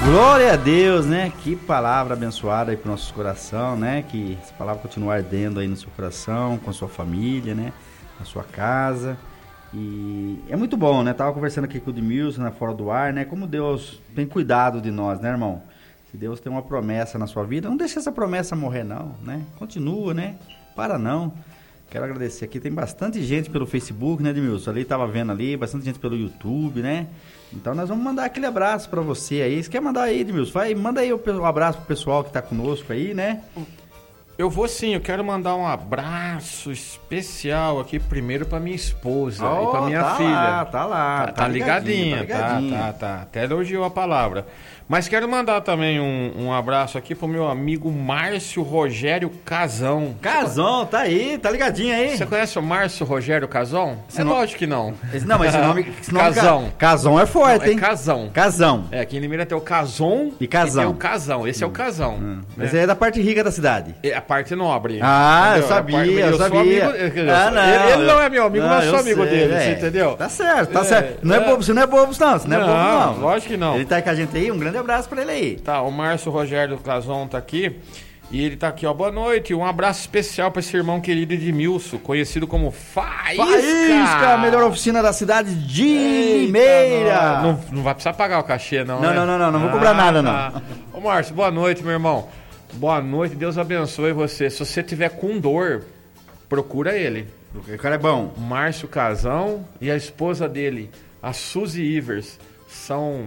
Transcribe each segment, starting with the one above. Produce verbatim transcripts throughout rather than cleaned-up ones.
Glória a Deus, né? Que palavra abençoada aí pro nosso coração, né? Que essa palavra continue ardendo aí no seu coração, com a sua família, né? Na sua casa. E é muito bom, né? Tava conversando aqui com o Edmilson, né? Fora do ar, né? Como Deus tem cuidado de nós, né, irmão? Se Deus tem uma promessa na sua vida, não deixe essa promessa morrer, não, né? Continua, né? Para não. Quero agradecer aqui, tem bastante gente pelo Facebook, né, Edmilson? Ali tava vendo ali, bastante gente pelo YouTube, né? Então nós vamos mandar aquele abraço para você aí. Você quer mandar aí, Edmilson? Vai, manda aí o um abraço pro pessoal que tá conosco aí, né? Eu vou sim, eu quero mandar um abraço especial aqui primeiro pra minha esposa oh, e pra minha tá filha. Lá, tá lá, tá, tá, tá ligadinha, ligadinha, tá ligadinha. Tá, tá, tá. Até elogiou a palavra. Mas quero mandar também um, um abraço aqui pro meu amigo Márcio Rogério Casão. Casão, tá aí, tá ligadinho aí. Você conhece o Márcio Rogério Casão? Esse é nome... lógico que não. Esse, não, mas esse nome... Esse nome Casão. Ca... Casão é forte, não, é hein? Casão. Casão. É, aqui em Limeira tem o Casão e Casão. E tem o Casão. Esse hum. é o Casão. Hum. Né? Esse aí é da parte rica da cidade. É a parte nobre. Ah, entendeu? eu sabia, parte... eu, eu sabia. Amigo... Ah, não, ele, ele não é meu amigo, não, mas eu sou amigo sei, dele, é. você entendeu? Tá certo, tá é, certo. Não é, é bobo, você não é bobo, não. Você não é não, bobo, não. Lógico que não. Ele tá aí com a gente aí, um grande abraço pra ele aí. Tá, o Márcio Rogério Clason tá aqui. E ele tá aqui, ó. Boa noite. Um abraço especial pra esse irmão querido Edmilson, conhecido como Faísca. Faísca, a melhor oficina da cidade de Limeira. Não, não vai precisar pagar o cachê, não. Não, né? não, não, não, não vou cobrar ah, nada, não. Tá. Ô, Márcio, boa noite, meu irmão. Boa noite, Deus abençoe você. Se você tiver com dor, procura ele. O cara é bom. Márcio Casão e a esposa dele, a Suzy Ivers, são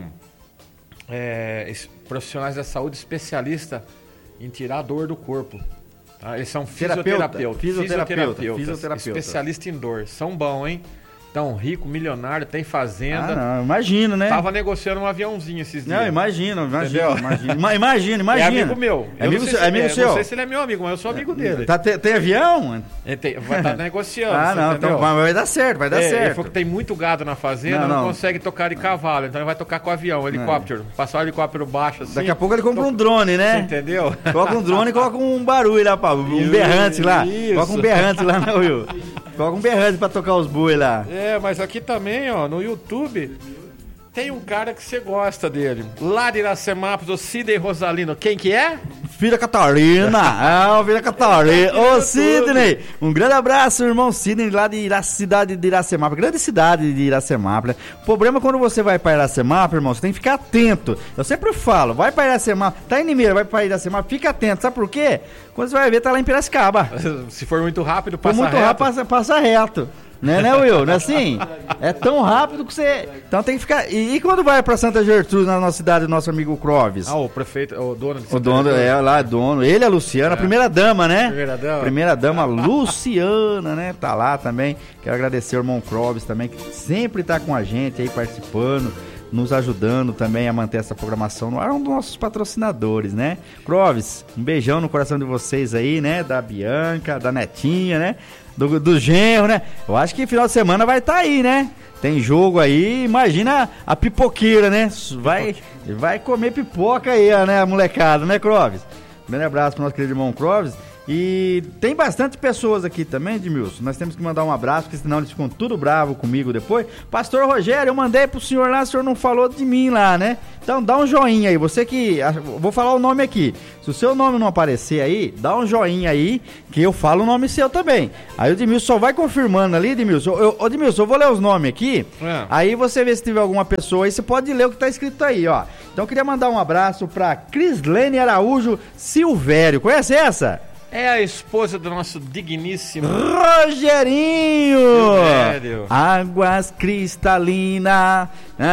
é, profissionais da saúde especialistas em tirar a dor do corpo. Tá? Eles são fisioterapeutas, fisioterapeuta, fisioterapeutas, especialistas em dor. São bons, hein? Tão rico, milionário, tem fazenda. Ah, não, imagino, né? Tava negociando um aviãozinho esses dias. Não, imagino, imagino, imagino. Imagina, imagina. É amigo meu. É amigo, seu, é amigo é, seu? Não sei se ele é meu amigo, mas eu sou amigo dele. Tá, tem, tem avião? Ele tem, vai estar tá negociando. Ah, não, então, mas vai dar certo, vai dar é, certo. Ele falou que tem muito gado na fazenda, não, não. não consegue tocar de cavalo, então ele vai tocar com avião, helicóptero. Não. Passar o helicóptero baixo assim. Daqui a pouco ele compra to... um drone, né? Você entendeu? Coloca um drone e coloca um barulho lá, pá, um berrante lá. Isso. Coloca um berrante lá, né, Will? Coloca um berrante pra tocar os boi lá. É, mas aqui também, ó, no YouTube, tem um cara que você gosta dele. Lá de Iracemápolis, o Sidney Rosalino. Quem que é? Filha Catarina. Ah, filha Catarina. Ô, Sidney. Um grande abraço, irmão Sidney, lá de Ira... cidade de Iracemápolis. Grande cidade de Iracemápolis. O problema é quando você vai pra Iracemápolis, irmão, você tem que ficar atento. Eu sempre falo, vai pra Iracemápolis, tá em Limeira, vai pra Iracemápolis, fica atento. Sabe por quê? Quando você vai ver, tá lá em Piracicaba. Se for muito rápido, passa reto. Se for muito reto. rápido, passa, passa reto. Né, né, Will? Não é assim? É tão rápido que você... Então tem que ficar... E, e quando vai pra Santa Gertrude, na nossa cidade, o nosso amigo Clóvis? Ah, o prefeito, o dono de Santa O dono, Gertrude. é, lá, dono. Ele, a Luciana, é. a primeira dama, né? Primeira dama. Primeira dama, Luciana, né? Tá lá também. Quero agradecer o irmão Clóvis também, que sempre tá com a gente aí, participando, nos ajudando também a manter essa programação no ar. É um dos nossos patrocinadores, né? Clóvis, um beijão no coração de vocês aí, né? Da Bianca, da Netinha, né? Do, do genro, né? Eu acho que final de semana vai estar tá aí, né? Tem jogo aí, imagina a pipoqueira, né? Vai, vai comer pipoca aí, né, a molecada, né, Clóvis? Um grande abraço pro nosso querido irmão Clóvis. E tem bastante pessoas aqui também, Edmilson. Nós temos que mandar um abraço, porque senão eles ficam tudo bravo comigo depois. Pastor Rogério, eu mandei pro senhor lá, o senhor não falou de mim lá, né? Então dá um joinha aí, você que... Vou falar o nome aqui. Se o seu nome não aparecer aí, dá um joinha aí, que eu falo o nome seu também. Aí o Edmilson só vai confirmando ali, Edmilson. Eu, eu, Edmilson, eu vou ler os nomes aqui. É. Aí você vê se tiver alguma pessoa aí, você pode ler o que tá escrito aí, ó. Então eu queria mandar um abraço pra Crislene Araújo Silvério. Conhece essa? É a esposa do nosso digníssimo Rogerinho! Silvério. Águas cristalinas.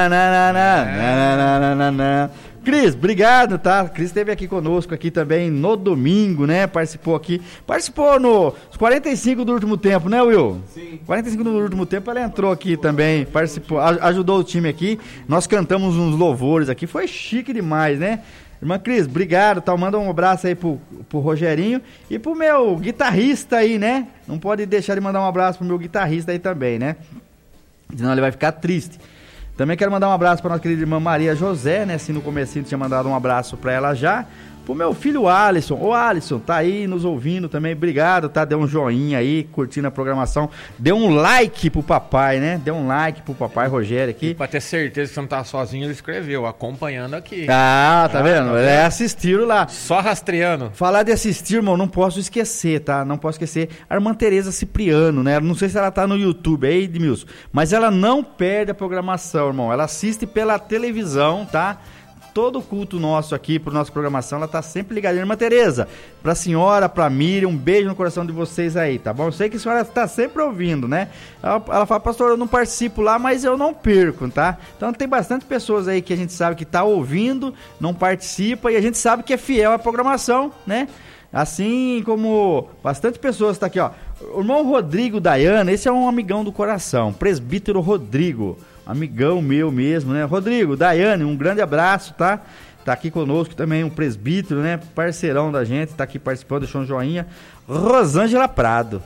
É. Cris, obrigado, tá? Cris esteve aqui conosco aqui também no domingo, né? Participou aqui. Participou nos quarenta e cinco do último tempo, né, Will? Sim. quarenta e cinco do último tempo ela entrou aqui também, participou, ajudou o time aqui. Nós cantamos uns louvores aqui, foi chique demais, né? Irmã Cris, obrigado, tal. Manda um abraço aí pro, pro Rogerinho e pro meu guitarrista aí, né? Não pode deixar de mandar um abraço pro meu guitarrista aí também, né? Senão ele vai ficar triste. Também quero mandar um abraço para nossa querida irmã Maria José, né? Assim no comecinho tinha mandado um abraço para ela já. Pro meu filho Alisson. Ô Alisson, tá aí nos ouvindo também. Obrigado, tá? Deu um joinha aí, curtindo a programação. Deu um like pro papai, né? Deu um like pro papai Rogério aqui. E pra ter certeza que você não tá sozinho, ele escreveu, acompanhando aqui. Ah, tá ah, vendo? Tá é, assistiram lá. Só rastreando. Falar de assistir, irmão, não posso esquecer, tá? Não posso esquecer. A irmã Tereza Cipriano, né? Não sei se ela tá no YouTube aí, Edmilson, mas ela não perde a programação, irmão. Ela assiste pela televisão, tá? Todo o culto nosso aqui, pro nossa programação, ela tá sempre ligadinha. Irmã Tereza, pra senhora, pra Miriam, um beijo no coração de vocês aí, tá bom? Eu sei que a senhora tá sempre ouvindo, né? Ela, ela fala, pastor, eu não participo lá, mas eu não perco, tá? Então tem bastante pessoas aí que a gente sabe que tá ouvindo, não participa, e a gente sabe que é fiel à programação, né? Assim como bastante pessoas tá aqui, ó. O irmão Rodrigo Dayana, esse é um amigão do coração, presbítero Rodrigo. Amigão meu mesmo, né? Rodrigo, Daiane, um grande abraço, tá? Tá aqui conosco também um presbítero, né? Parceirão da gente, tá aqui participando, deixou um joinha. Rosângela Prado.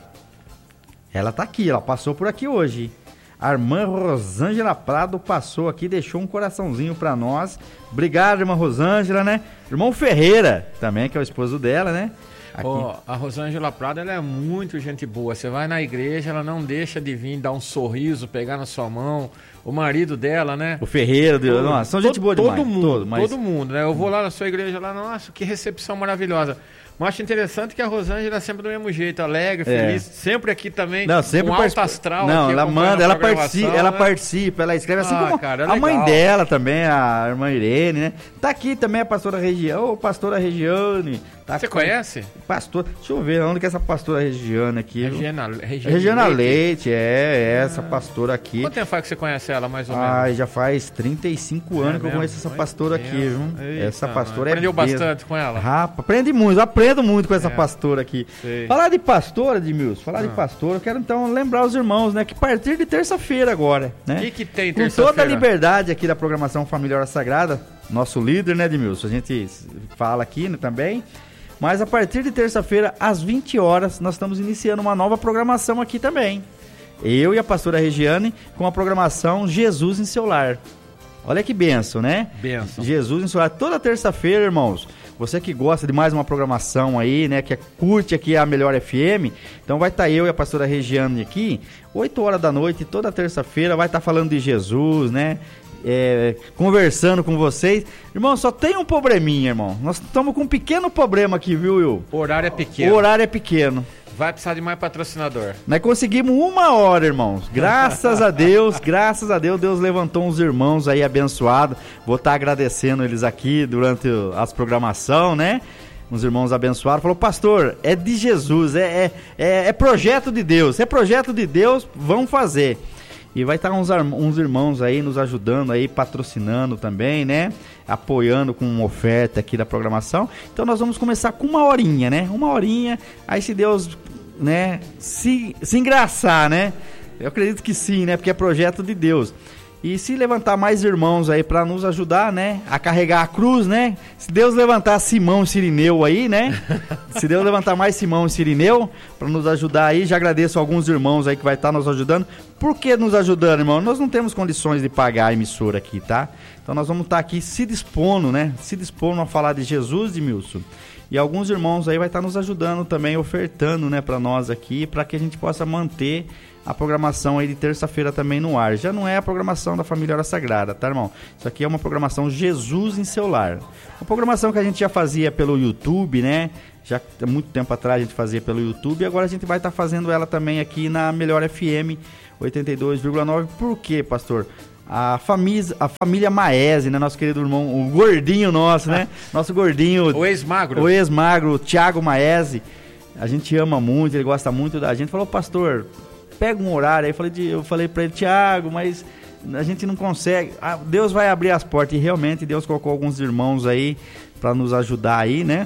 Ela tá aqui, ela passou por aqui hoje. A irmã Rosângela Prado passou aqui, deixou um coraçãozinho pra nós. Obrigado, irmã Rosângela, né? Irmão Ferreira, também, que é o esposo dela, né? Oh, a Rosângela Prado, ela é muito gente boa. Você vai na igreja, ela não deixa de vir dar um sorriso, pegar na sua mão. O marido dela, né? O Ferreira, todo, nossa, são gente boa demais. Todo mundo, todo, mas... todo mundo, né? Eu vou lá na sua igreja, lá, nossa, que recepção maravilhosa. Mas acho interessante que a Rosângela é sempre do mesmo jeito, alegre, feliz, é. sempre aqui também, não, sempre com alto astral. Não, ela manda, ela participa, né? ela participa, ela escreve, assim ah, como cara, é a mãe dela também, a irmã Irene, né? Tá aqui também a pastora Regiane, ô, pastora Regiane. Tá Você com... conhece? Pastor, deixa eu ver, onde que é essa pastora Regiane aqui? Regiana, Regiane Regiana Leite, Leite é, é essa ah. pastora aqui. Quanto tempo faz que você conhece ela, mais ou menos? Ah, já faz trinta e cinco anos é que eu conheço essa pastora aqui, viu? Eita, essa pastora aprendeu é... Aprendeu bastante com ela? Rapaz, aprende muito, aprendo muito com essa é. pastora aqui. Sei. Falar de pastora, Edmilson, falar ah. de pastora, eu quero então lembrar os irmãos, né, que a partir de terça-feira agora, né? O que que tem terça-feira? Com toda a liberdade aqui da programação Família Hora Sagrada, nosso líder, né, Edmilson? A gente fala aqui, né, também. Mas a partir de terça-feira, às vinte horas, nós estamos iniciando uma nova programação aqui também. Eu e a pastora Regiane com a programação Jesus em Seu Lar. Olha que benção, né? Benção. Jesus em Seu Lar. Toda terça-feira, irmãos, você que gosta de mais uma programação aí, né? Que curte aqui a Melhor F M, então vai estar eu e a pastora Regiane aqui, oito horas da noite, toda terça-feira, vai estar falando de Jesus, né? É, conversando com vocês. Irmão, só tem um probleminha, irmão. Nós estamos com um pequeno problema aqui, viu, Will? O horário é pequeno. O horário é pequeno. Vai precisar de mais patrocinador. Nós conseguimos uma hora, irmãos. Graças a Deus, graças a Deus, Deus levantou uns irmãos aí abençoados. Vou estar agradecendo eles aqui durante as programação, né? Uns irmãos abençoados. Falou, pastor, é de Jesus, é, é, é, é projeto de Deus. É projeto de Deus, vamos fazer. E vai estar uns, uns irmãos aí nos ajudando aí, patrocinando também, né? Apoiando com uma oferta aqui da programação. Então nós vamos começar com uma horinha, né? Uma horinha, aí se Deus, né, se, se engraçar, né? Eu acredito que sim, né? Porque é projeto de Deus. E se levantar mais irmãos aí para nos ajudar, né? A carregar a cruz, né? Se Deus levantar Simão e Cirineu aí, né? Se Deus levantar mais Simão e Cirineu para nos ajudar aí, já agradeço a alguns irmãos aí que vai estar nos ajudando. Por que nos ajudando, irmão? Nós não temos condições de pagar a emissora aqui, tá? Então nós vamos estar aqui se dispondo, né? Se dispondo a falar de Jesus, Edmilson. E alguns irmãos aí vai estar nos ajudando também, ofertando, né, para nós aqui, para que a gente possa manter a programação aí de terça-feira também no ar. Já não é a programação da Família Hora Sagrada, tá, irmão? Isso aqui é uma programação Jesus em Seu Lar. Uma programação que a gente já fazia pelo YouTube, né? Já há muito tempo atrás a gente fazia pelo YouTube e agora a gente vai estar fazendo ela também aqui na Melhor F M oitenta e dois vírgula nove. Por quê, pastor? A família, a família Maese, né? Nosso querido irmão, o gordinho nosso, né? Nosso gordinho... O ex-magro. O ex-magro, o Thiago Maese. A gente ama muito, ele gosta muito da gente. Falou, pastor, pega um horário. Aí eu falei, de, eu falei pra ele, Thiago, mas a gente não consegue. Ah, Deus vai abrir as portas. E realmente Deus colocou alguns irmãos aí pra nos ajudar aí, né?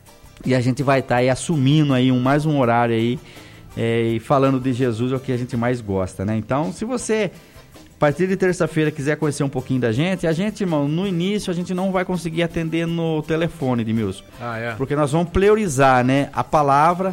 E a gente vai estar tá aí assumindo aí um, mais um horário aí. É, e falando de Jesus é o que a gente mais gosta, né? Então, se você... A partir de terça-feira quiser conhecer um pouquinho da gente, a gente, irmão, no início a gente não vai conseguir atender no telefone, Edmilson. Ah, é? Porque nós vamos priorizar, né, a palavra.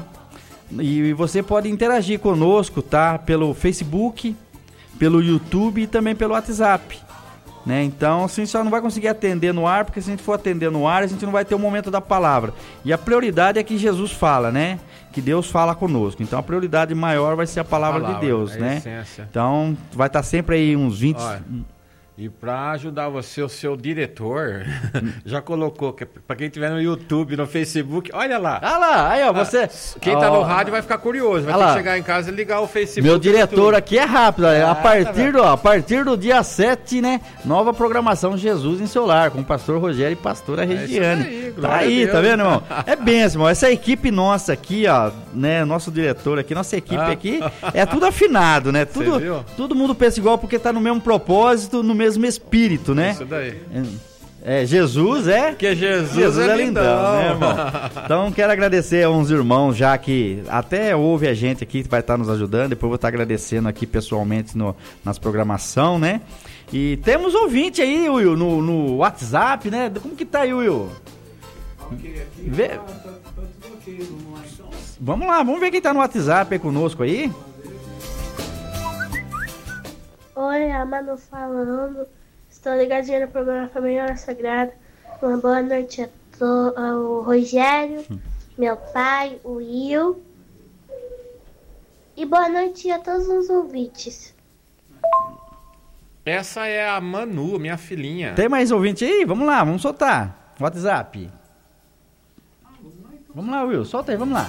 E você pode interagir conosco, tá? Pelo Facebook, pelo YouTube e também pelo WhatsApp. né? Então, assim, só não vai conseguir atender no ar, porque se a gente for atender no ar, a gente não vai ter o momento da palavra. E a prioridade é que Jesus fala, né? Que Deus fala conosco. Então, a prioridade maior vai ser a palavra, palavra de Deus, né? Essência. Então, vai estar sempre aí uns vinte... Olha. E para ajudar você, o seu diretor já colocou, que para quem estiver no YouTube, no Facebook, olha lá. Olha lá, aí ó, você... Quem tá no rádio vai ficar curioso, vai ter lá. que chegar em casa e ligar o Facebook. Meu diretor aqui é rápido, ah, a, partir do, a partir do dia sete, né, nova programação Jesus em seu lar, com o pastor Rogério e pastora Regiane. É aí, tá aí, tá vendo, irmão? É benção, irmão. Essa equipe nossa aqui, ó, né, nosso diretor aqui, nossa equipe ah. aqui, é tudo afinado, né? Tudo, todo mundo pensa igual porque tá no mesmo propósito, no mesmo mesmo espírito, né? Isso daí. É, Jesus é... Porque Jesus, Jesus é, é lindão, lindão, né, irmão? Então, quero agradecer a uns irmãos, já que até ouve a gente aqui, que vai estar nos ajudando. Depois vou estar agradecendo aqui pessoalmente no, nas programação, né? E temos ouvinte aí, Will, no, no WhatsApp, né? Como que tá aí, Will? Ok, aqui Vê... tá, tá, tá tudo ok no então. Vamos lá, vamos ver quem tá no WhatsApp aí conosco aí. Oi, a Manu falando. Estou ligadinha no programa Família Hora Sagrada. Uma boa noite a to- ao Rogério, hum. meu pai, o Will. E boa noite a todos os ouvintes. Essa é a Manu, minha filhinha. Tem mais ouvinte aí? Vamos lá, vamos soltar. WhatsApp. Vamos lá, Will, solta aí, vamos lá.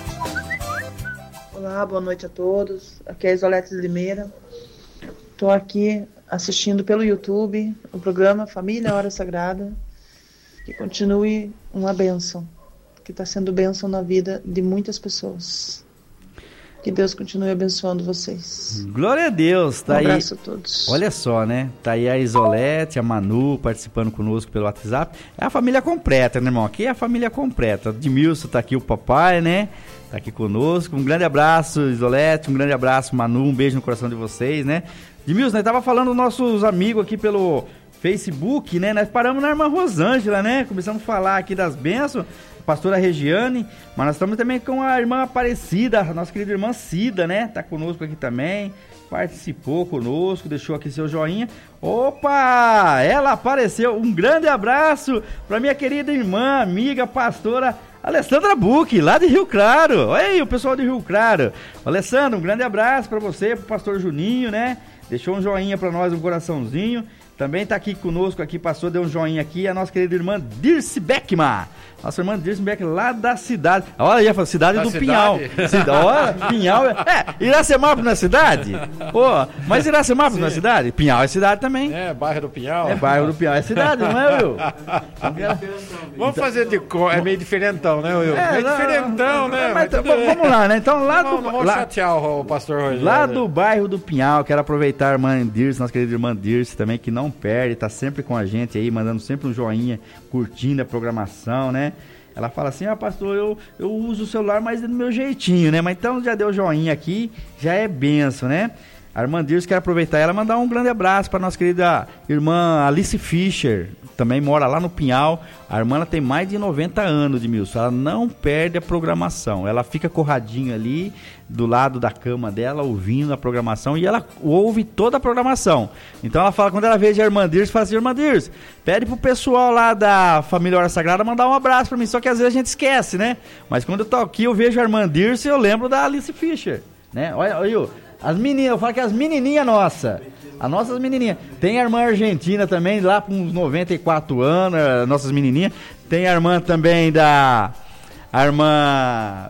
Olá, boa noite a todos. Aqui é a Isolete Limeira. Estou aqui assistindo pelo YouTube o programa Família Hora Sagrada. Que continue uma bênção, que está sendo bênção na vida de muitas pessoas. Que Deus continue abençoando vocês. Glória a Deus. Tá um abraço aí. a todos. Olha só, né? Tá aí a Isolete, a Manu participando conosco pelo WhatsApp. É a família completa, né, irmão? Aqui é a família completa. Edmilson tá aqui, o papai, né? Tá aqui conosco. Um grande abraço, Isolete. Um grande abraço, Manu. Um beijo no coração de vocês, né? Edmilson, nós tava falando dos nossos amigos aqui pelo Facebook, né? Nós paramos na irmã Rosângela, né? Começamos a falar aqui das bênçãos, pastora Regiane, mas nós estamos também com a irmã Aparecida, a nossa querida irmã Cida, né? Tá conosco aqui também, participou conosco, deixou aqui seu joinha. Opa! Ela apareceu. Um grande abraço para minha querida irmã, amiga, pastora Alessandra Bucchi, lá de Rio Claro. Olha aí o pessoal de Rio Claro. Alessandra, um grande abraço para você, pro pastor Juninho, né? Deixou um joinha para nós, um coraçãozinho. Também está aqui conosco, aqui passou, deu um joinha aqui, a nossa querida irmã Dirce Beckman. Nossa irmã Dirce Beckman, lá da cidade. Olha aí, cidade da do cidade? Pinhal. Cida, olha, Pinhal. É, é Iracemápolis não é cidade? Pô, mas Iracemápolis não é cidade? Pinhal é cidade também. É, bairro do Pinhal. É, bairro do Pinhal é cidade, não é, Will? Vamos fazer de cor, é meio diferentão, né, Will? É, meio diferentão, né? Mas, mas, vamos lá, né? Então, lá não, do... Não vamos lá, chatear o pastor Rogério. Lá do bairro do Pinhal, quero aproveitar a irmã Dirce, nossa querida irmã Dirce também, que não perde, tá sempre com a gente aí, mandando sempre um joinha, curtindo a programação, né? Ela fala assim, ah, pastor, eu, eu uso o celular, mas é do meu jeitinho, né? Mas então já deu joinha aqui, já é benção, né? A irmã Dirce quer aproveitar ela, mandar um grande abraço para nossa querida irmã Alice Fischer, também mora lá no Pinhal. A irmã ela tem mais de noventa anos, de Milson, ela não perde a programação, ela fica corradinha ali do lado da cama dela, ouvindo a programação, e ela ouve toda a programação. Então ela fala, quando ela vê a irmã Dirce, fala assim, irmã Dirce, pede pro pessoal lá da Família Hora Sagrada mandar um abraço para mim, só que às vezes a gente esquece, né? Mas quando eu tô aqui, eu vejo a irmã Dirce, eu lembro da Alice Fischer, né? Olha, olha, as meninas, eu falo que as menininhas nossas, as nossas menininhas. Tem a irmã argentina também, lá com uns noventa e quatro anos, nossas menininhas. Tem a irmã também da... A irmã...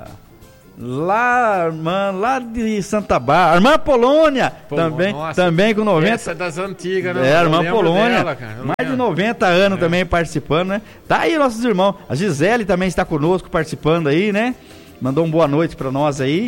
Lá, a irmã lá de Santa Bárbara. A irmã Polônia, Pô, também, nossa, também com noventa... Essa é das antigas, né? É, a irmã Polônia, dela, mais de noventa anos é. também participando, né? Tá aí nossos irmãos. A Gisele também está conosco participando aí, né? Mandou um boa noite para nós aí.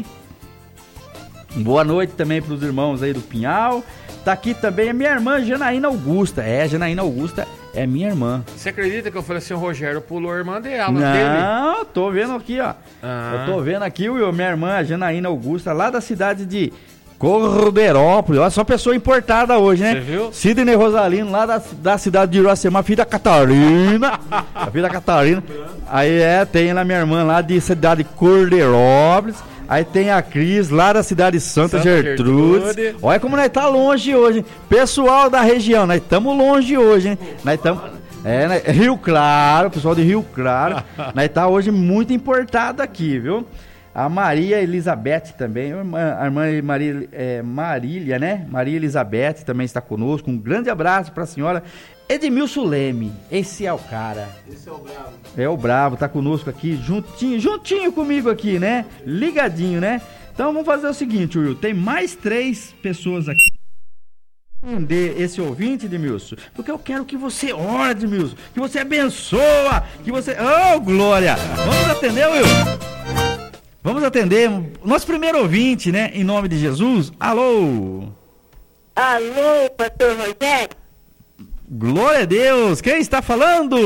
Boa noite também para os irmãos aí do Pinhal. Tá aqui também a minha irmã Janaína Augusta. É, Janaína Augusta é minha irmã. Você acredita que eu falei assim, o Rogério pulou a irmã dela? Não, dele? tô vendo aqui, ó. Ah. Eu tô vendo aqui, Will, minha irmã Janaína Augusta, lá da cidade de Corderópolis. Olha só, pessoa importada hoje, né? Você viu? Sidney Rosalino, lá da, da cidade de Iracema, filha da Catarina. A filha da Catarina. Aí é, tem a minha irmã lá de cidade de Corderópolis. Aí tem a Cris, lá da cidade de Santa, Santa Gertrudes. Gertrude. Olha como nós tá longe hoje, hein? Pessoal da região, nós estamos longe hoje, hein? Nós estamos... É, né? Rio Claro, pessoal de Rio Claro. Nós tá hoje muito importado aqui, viu? A Maria Elizabeth também, a irmã, a irmã Maria, é, Marília, né? Maria Elizabeth também está conosco. Um grande abraço para a senhora Edmilson Leme. Esse é o cara. Esse é o bravo. É o bravo, tá conosco aqui, juntinho, juntinho comigo aqui, né? Ligadinho, né? Então vamos fazer o seguinte, Will. Tem mais três pessoas aqui. Entender esse ouvinte, Edmilson, porque eu quero que você ore, Edmilson, que você abençoa, que você... Oh, glória! Vamos atender, Will? Vamos atender nosso primeiro ouvinte, né? Em nome de Jesus. Alô? Alô, pastor Rogério? Glória a Deus! Quem está falando?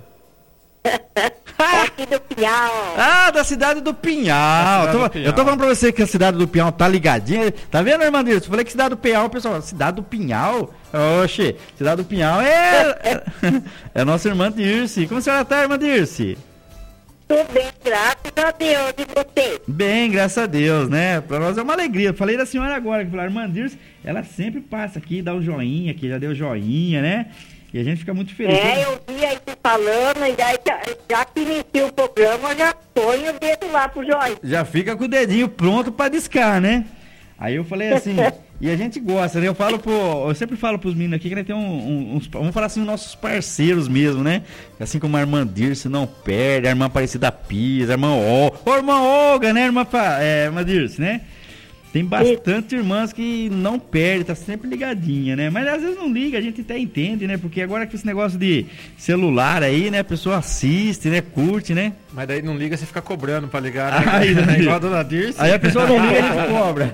Aqui do Pinhal. Ah, da cidade do Pinhal. Eu tô, do Pinhal. Eu tô falando pra você que a cidade do Pinhal tá ligadinha. Tá vendo, irmã Dirce? Eu falei que cidade do Pinhal, o pessoal, cidade do Pinhal? Oxe, cidade do Pinhal é... é nossa irmã Dirce. Como a senhora tá, irmã Dirce? Tudo bem, graças a Deus. E você? Bem, graças a Deus, né? Pra nós é uma alegria. Eu falei da senhora agora, que a irmã Dirce, ela sempre passa aqui, dá um joinha aqui, já deu joinha, né? E a gente fica muito feliz. É, eu vi aí você falando, e aí já, já que iniciou o programa, já põe o dedo lá pro joinha. Já fica com o dedinho pronto pra discar, né? Aí eu falei assim, e a gente gosta, né? Eu falo pro, eu sempre falo pros meninos aqui que nós temos um, um, uns, vamos falar assim, os nossos parceiros mesmo, né? Assim como a irmã Dirce não perde, a irmã Aparecida Pisa, a irmã Olga, a irmã Olga, né, irmã, é, irmã Dirce, né? Tem bastante irmãs que não perdem, tá sempre ligadinha, né? Mas às vezes não liga, a gente até entende, né? Porque agora que esse negócio de celular aí, né? A pessoa assiste, né? Curte, né? Mas daí não liga, você fica cobrando pra ligar, né? Aí, é igual a dona Dirce. Aí a pessoa não liga, a gente cobra.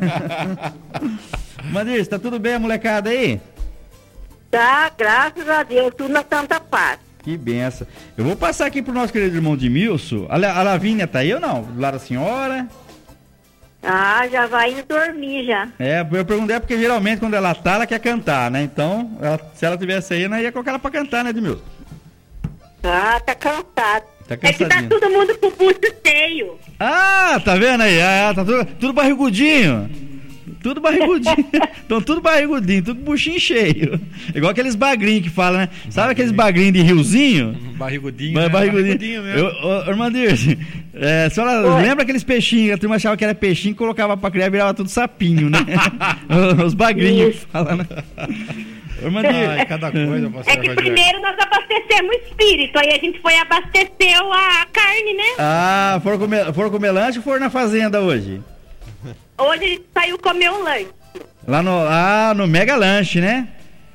Mas Dirce, tá tudo bem a molecada aí? Tá, graças a Deus, tudo na santa paz. Que benção. Eu vou passar aqui pro nosso querido irmão Edmilson. A, a Lavínia tá aí ou não? Do lado da senhora? Ah, já vai indo dormir já. É, eu perguntei porque geralmente quando ela tá, ela quer cantar, né? Então, ela, se ela tivesse aí, nós ia colocar ela pra cantar, né, Edmilson? Ah, tá cansado. Tá é que tá todo mundo com o bucho cheio. Ah, tá vendo aí? Ah, tá tudo, tudo barrigudinho. Tudo barrigudinho. Estão tudo barrigudinho, tudo buchinho cheio. Igual aqueles bagrinhos que falam, né? Sabe bagrinho. Aqueles bagrinhos de riozinho? Barrigudinho, ba- né? Barrigudinho. Barrigudinho mesmo. Eu, ô, irmã Dirce, é, a senhora Oi. lembra aqueles peixinhos? A turma achava que era peixinho, colocava pra criar e virava tudo sapinho, né? Os bagrinhos que falam, né? Irmã Dirce. Ai, cada coisa, é que primeiro nós abastecemos o espírito, aí a gente foi abastecer a carne, né? Ah, foram comer, foram comer lanche ou foram na fazenda hoje? Hoje a gente saiu comer um lanche. Lá no, ah, no Mega Lanche, né?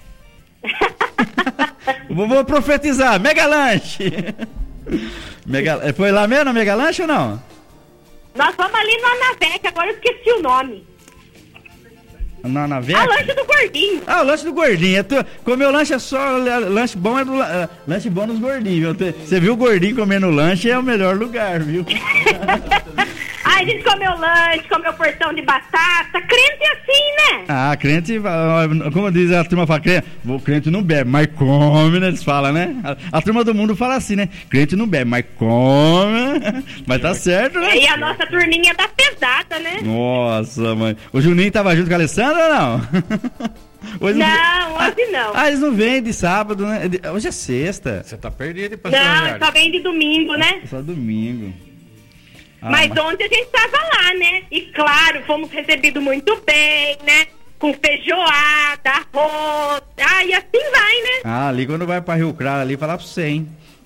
vou, vou profetizar, Mega Lanche. Mega, foi lá mesmo no Mega Lanche ou não? Nós fomos ali no Anavec, agora eu esqueci o nome. Na Anavec? Ah, lanche do gordinho. Ah, o lanche do gordinho. É tu, comer lanche é só, lanche bom é do, uh, lanche bom nos gordinhos. Você viu o gordinho comendo lanche, é o melhor lugar, viu? Ai, a gente comeu lanche, comeu porção de batata. Crente é assim, né? Ah, crente, como diz a turma, fala, crente, o crente não bebe, mas come, né? Eles falam, né? A, a turma do mundo fala assim, né? Crente não bebe, mas come. Mas tá certo, né? E a nossa turminha tá pesada, né? Nossa, mãe. O Juninho tava junto com a Alessandra ou não? Hoje não, não, hoje não. Ah, eles não vêm de sábado, né? Hoje é sexta. Você tá perdido, pastor? Não, só vem de domingo, né? Só domingo. Ah, mas, mas ontem a gente tava lá, né? E claro, fomos recebidos muito bem, né? Com feijoada, arroz, ah, e assim vai, né? Ah, ali quando vai pra Rio Claro ali, falar pra você, hein?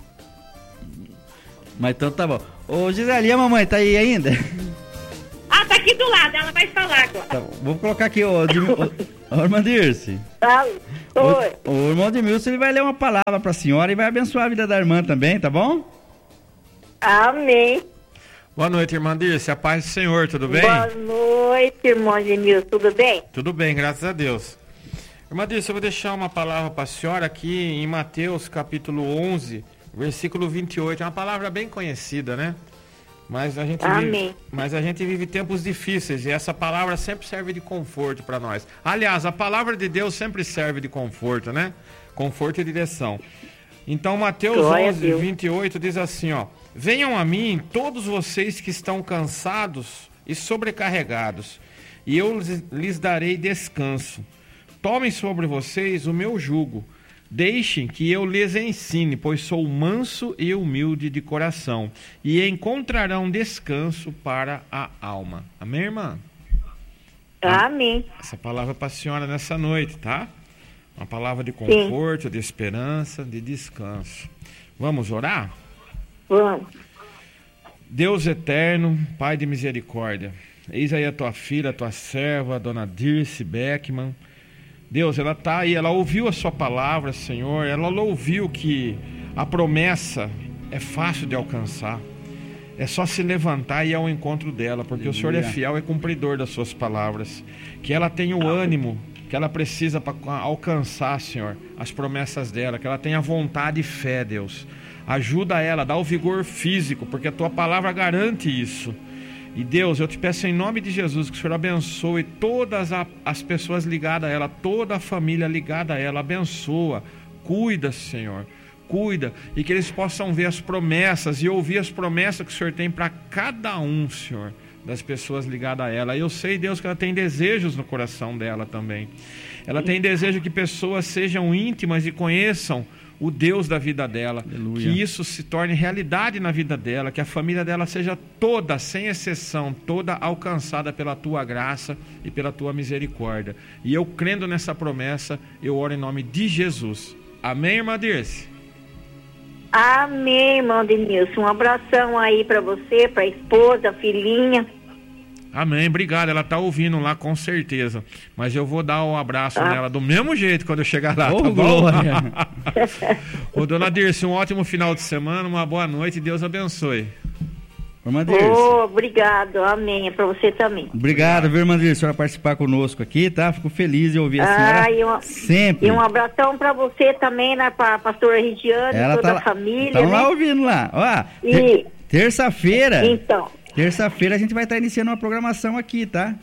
Mas então tá bom. Ô, Gisele, a mamãe tá aí ainda? Ah, tá aqui do lado, ela vai falar agora. Tá, vou colocar aqui, ô, ô, ô irmã Dirce. Ah, oi. O, o irmão de Milson, ele vai ler uma palavra pra senhora e vai abençoar a vida da irmã também, tá bom? Amém. Boa noite, irmã Dirce. A paz do Senhor, tudo bem? Boa noite, irmão Genilson, tudo bem? Tudo bem, graças a Deus. Irmã Dirce, eu vou deixar uma palavra para a senhora aqui em Mateus, capítulo onze, versículo vinte e oito. É uma palavra bem conhecida, né? Mas a gente Amém. Vive, mas a gente vive tempos difíceis e essa palavra sempre serve de conforto para nós. Aliás, a palavra de Deus sempre serve de conforto, né? Conforto e direção. Então, Mateus Glória onze, vinte e oito diz assim, ó: venham a mim todos vocês que estão cansados e sobrecarregados, e eu lhes darei descanso. Tomem sobre vocês o meu jugo, deixem que eu lhes ensine, pois sou manso e humilde de coração, e encontrarão descanso para a alma. Amém, irmã? Amém. Essa palavra é para a senhora nessa noite, tá? Uma palavra de conforto, sim, de esperança, de descanso. Vamos orar? Vamos. Deus eterno, Pai de misericórdia, eis aí a tua filha, a tua serva, a dona Dirce Beckman. Deus, ela está aí, ela ouviu a sua palavra, Senhor, ela ouviu que a promessa é fácil de alcançar. É só se levantar e ir ao encontro dela, porque Aleluia. O Senhor é fiel e cumpridor das suas palavras. Que ela tenha o ânimo que ela precisa para alcançar, Senhor, as promessas dela, que ela tenha vontade e fé, Deus. Ajuda ela, dá o vigor físico, porque a tua palavra garante isso. E Deus, eu te peço em nome de Jesus que o Senhor abençoe todas a, as pessoas ligadas a ela, toda a família ligada a ela, abençoa, cuida, Senhor, cuida, e que eles possam ver as promessas e ouvir as promessas que o Senhor tem para cada um, Senhor, das pessoas ligadas a ela. Eu sei, Deus, que ela tem desejos no coração dela também. Ela tem desejo que pessoas sejam íntimas e conheçam o Deus da vida dela, Aleluia. Que isso se torne realidade na vida dela, que a família dela seja toda, sem exceção, toda alcançada pela tua graça e pela tua misericórdia. E eu, crendo nessa promessa, eu oro em nome de Jesus. Amém, irmã Dirce? Amém, irmão Denilson. Um abração aí para você, para a esposa, a filhinha. Amém, obrigado, ela tá ouvindo lá com certeza, mas eu vou dar um abraço ah. nela do mesmo jeito quando eu chegar lá, oh, tá bom? Ô, dona Dirce, um ótimo final de semana, uma boa noite e Deus abençoe. Irmã Dirce. Oh, obrigado, amém, é pra você também. Obrigado, viu, irmã Dirce, a senhora participar conosco aqui, tá? Fico feliz de ouvir a senhora ah, e uma, sempre. E um abração pra você também, né, pra pastora Regiane, toda tá a família, Estão né? lá ouvindo lá, ó, e... ter, terça-feira. Então... Terça-feira a gente vai estar iniciando uma programação aqui, tá?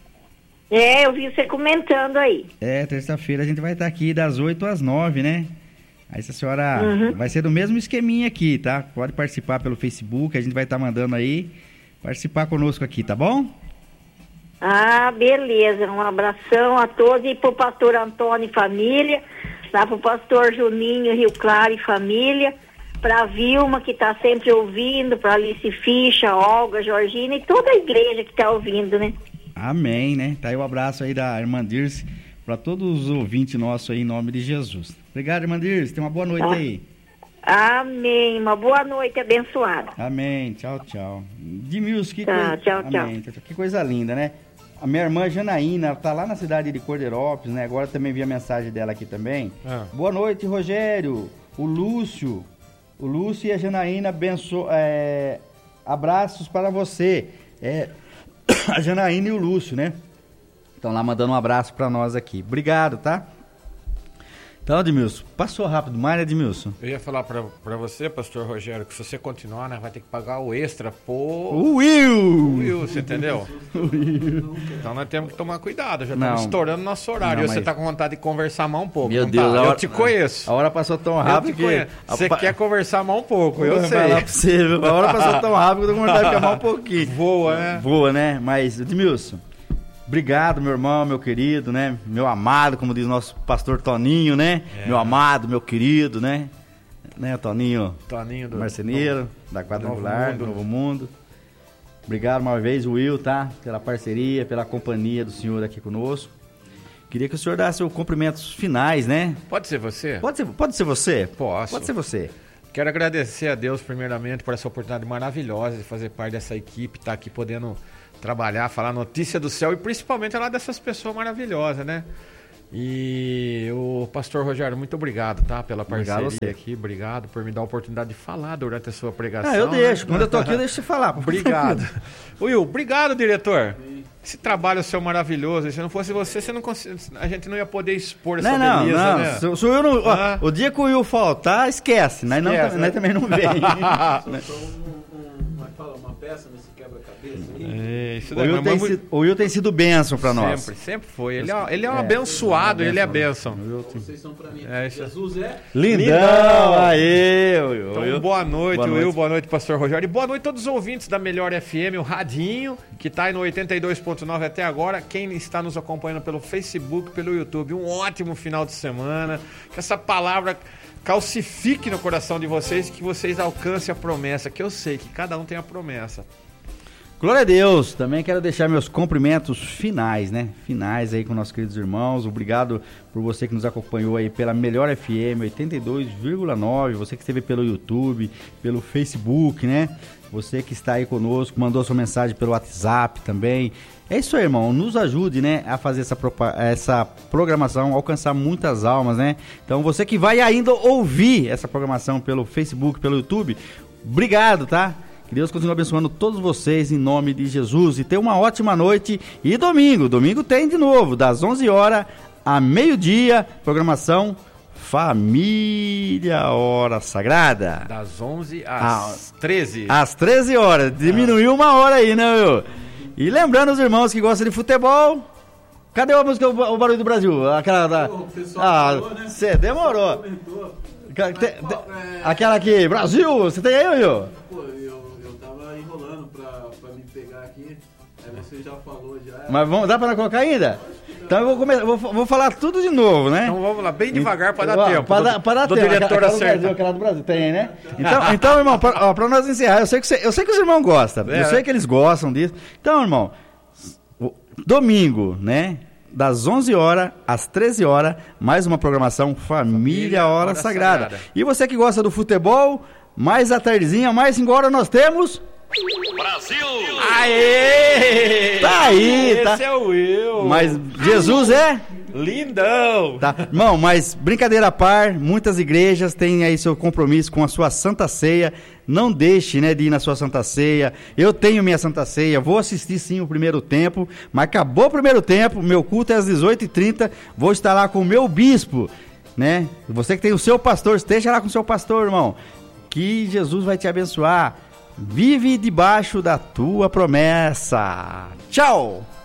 É, eu vi você comentando aí. É, terça-feira a gente vai estar aqui das oito às nove, né? Aí se a senhora... Uhum. Vai ser do mesmo esqueminha aqui, tá? Pode participar pelo Facebook, a gente vai estar mandando aí. Participar conosco aqui, tá bom? Ah, beleza. Um abração a todos e pro pastor Antônio e família, lá pro pastor Juninho Rio Claro e família, para a Vilma, que está sempre ouvindo, para Alice Ficha, Olga, Georgina e toda a igreja que está ouvindo, né? Amém, né? Tá aí o abraço aí da irmã Dirce para todos os ouvintes nossos aí, em nome de Jesus. Obrigado, irmã Dirce. Tenha uma boa noite ah. aí. Amém. Uma boa noite abençoada. Amém. Tchau, tchau. Dimilson, que tá, coisa... Tchau, Amém. tchau. Que coisa linda, né? A minha irmã Janaína, ela tá lá na cidade de Cordeirópolis, né? Agora também vi a mensagem dela aqui também. Ah. Boa noite, Rogério. O Lúcio... O Lúcio e a Janaína abenço... é... abraços para você. É... A Janaína e o Lúcio, né? Estão lá mandando um abraço para nós aqui. Obrigado, tá? Então, Edmilson, passou rápido demais, né, Edmilson? Eu ia falar pra, pra você, pastor Rogério, que se você continuar, né, vai ter que pagar o extra por... O Will! O Will, você entendeu? O Will. Então nós temos que tomar cuidado, já estamos estourando nosso horário. Não, mas... Você tá com vontade de conversar mais um pouco. Meu Deus, tá? a hora... Eu te conheço. A hora passou tão rápido que... Você a... quer conversar mais um pouco, eu, eu sei. Falar pra você, a hora passou tão rápido que eu tô com vontade de ficar mais um pouquinho. Voa, né? Voa, né? Mas, Edmilson... Obrigado, meu irmão, meu querido, né? Meu amado, como diz nosso pastor Toninho, né? É. Meu amado, meu querido, né? Né, Toninho? Toninho do Marceneiro, da Quadrangular, do Novo Mundo. Obrigado uma vez, Will, tá? Pela parceria, pela companhia do senhor aqui conosco. Queria que o senhor desse os cumprimentos finais, né? Pode ser você? Pode ser, pode ser você? Posso. Pode ser você. Quero agradecer a Deus, primeiramente, por essa oportunidade maravilhosa de fazer parte dessa equipe, estar tá aqui podendo... trabalhar, falar notícia do céu e principalmente falar dessas pessoas maravilhosas, né? E o pastor Rogério, muito obrigado, tá? Pela parceria obrigado aqui, obrigado por me dar a oportunidade de falar durante a sua pregação. Ah, eu deixo, né? Quando eu tô aqui eu deixo você falar. Obrigado. Will, obrigado, diretor. Esse trabalho seu maravilhoso, se não fosse você, você não cons... a gente não ia poder expor essa não, beleza, não, né? Se, se o, Will não, ah. ó, o dia que o Will faltar, esquece, nós, não, esquece, nós né? também não vem. Só um, um, uma, uma peça nesse quebra-cabeça. É, isso O daí, Will, tem mas- sido, o Will tem sido bênção pra nós. Sempre, sempre foi. Ele é, ele é um abençoado, ele é bênção. Vocês são pra mim. É, isso. Jesus é. Lindão! Aê, Will. Então, Will. boa noite, Boa Will, noite. boa noite, pastor Rogério. E boa noite a todos os ouvintes da Melhor F M, o Radinho, que tá aí no oitenta e dois ponto nove até agora. Quem está nos acompanhando pelo Facebook, pelo YouTube, um ótimo final de semana. Que essa palavra calcifique no coração de vocês, que vocês alcancem a promessa, que eu sei que cada um tem a promessa. Glória a Deus. Também quero deixar meus cumprimentos finais, né? Finais aí com nossos queridos irmãos. Obrigado por você que nos acompanhou aí pela Melhor F M oitenta e dois vírgula nove, você que esteve pelo YouTube, pelo Facebook, né? Você que está aí conosco, mandou sua mensagem pelo WhatsApp também. É isso aí, irmão. Nos ajude, né, a fazer essa, propa- essa programação, alcançar muitas almas, né? Então, você que vai ainda ouvir essa programação pelo Facebook, pelo YouTube, obrigado, tá? Que Deus continue abençoando todos vocês em nome de Jesus. E tenha uma ótima noite. E domingo, domingo tem de novo, das onze horas a meio-dia, programação Família Hora Sagrada. Das onze às Ah, treze. Às treze horas. Diminuiu uma hora aí, né, meu? E lembrando os irmãos que gostam de futebol. Cadê a música O Barulho do Brasil? Aquela da... O pessoal Ah, falou, né? você demorou. Comentou. Ca- te- te- qual- é- Aquela aqui, Brasil, você tem aí, Will? Pô, eu, eu tava enrolando pra, pra me pegar aqui. Aí você já falou já. Mas vamos, dá pra colocar ainda? Então eu vou, começar, vou, vou falar tudo de novo, né? Então vamos lá, bem devagar para dar Ó, tempo. Pra do, dar, pra dar do tempo. diretor Aquela do acertar. Brasil, aquela do Brasil, tem, né? Então, então irmão, pra, ó, pra nós encerrar, eu sei, que você- eu sei que os irmãos gostam, É. eu sei que eles gostam disso. Então, irmão, o- domingo, né? Das onze horas às treze horas, mais uma programação Família, Família Hora, Hora Sagrada. Sagrada. E você que gosta do futebol, mais à tardezinha, mais cinco horas nós temos... Aê! Tá aí, Esse tá. é o Will. Mas Jesus é... Lindão. Tá. Irmão, mas brincadeira à par, muitas igrejas têm aí seu compromisso com a sua Santa Ceia. Não deixe, né, de ir na sua Santa Ceia. Eu tenho minha Santa Ceia, vou assistir sim o primeiro tempo, mas acabou o primeiro tempo, meu culto é às dezoito e trinta, vou estar lá com o meu bispo, né? Você que tem o seu pastor, esteja lá com o seu pastor, irmão. Que Jesus vai te abençoar. Vive debaixo da tua promessa. Tchau!